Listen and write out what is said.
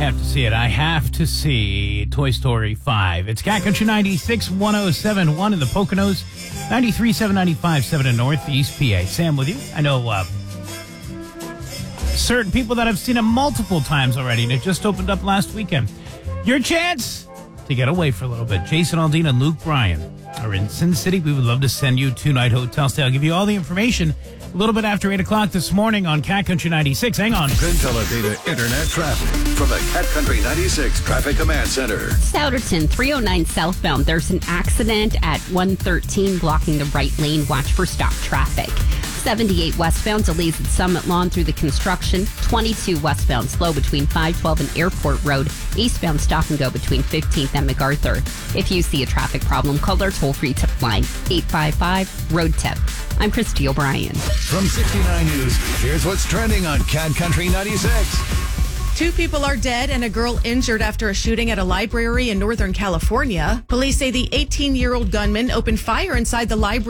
have to see it. I have to see Toy Story 5. It's Cat Country 96, 107.1 in the Poconos, 93.7, 95.7 in Northeast PA. Sam with you. I know certain people that have seen it multiple times already, and it just opened up last weekend. Your chance to get away for a little bit. Jason Aldean and Luke Bryan are in Sin City. We would love to send you to Night Hotel Stay. I'll give you all the information a little bit after 8 o'clock this morning on Cat Country 96. Hang on. Data Internet traffic from the Cat Country 96 Traffic Command Center. Souderton, 309 southbound. There's an accident at 113 blocking the right lane. Watch for stop traffic. 78 westbound, delays at Summit Lawn through the construction. 22 westbound, slow between 512 and Airport Road. Eastbound, stop and go between 15th and MacArthur. If you see a traffic problem, call our toll-free tip line, 855-ROAD-TIP. I'm Christy O'Brien. From 69 News, here's what's trending on Cat Country 96. 2 people are dead and a girl injured after a shooting at a library in Northern California. Police say the 18-year-old gunman opened fire inside the library